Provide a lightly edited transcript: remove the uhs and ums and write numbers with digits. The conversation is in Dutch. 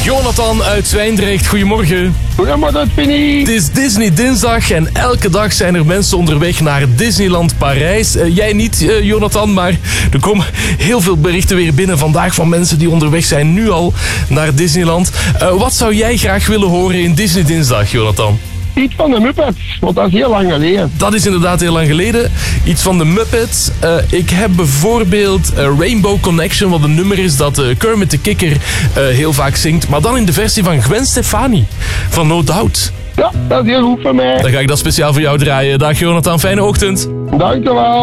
Jonathan uit Zwijndrecht, goedemorgen. Goedemorgen, Vinnie. Het is Disney dinsdag en elke dag zijn er mensen onderweg naar Disneyland Parijs. Jij niet, Jonathan, maar er komen heel veel berichten weer binnen vandaag van mensen die onderweg zijn nu al naar Disneyland. Wat zou jij graag willen horen in Disney dinsdag, Jonathan? Iets van de Muppets, want dat is heel lang geleden. Dat is inderdaad heel lang geleden. Iets van de Muppets. Ik heb bijvoorbeeld Rainbow Connection, wat een nummer is dat Kermit de Kikker heel vaak zingt. Maar dan in de versie van Gwen Stefani, van No Doubt. Ja, dat is heel goed voor mij. Dan ga ik dat speciaal voor jou draaien. Dag Jonathan, fijne ochtend. Dank je wel.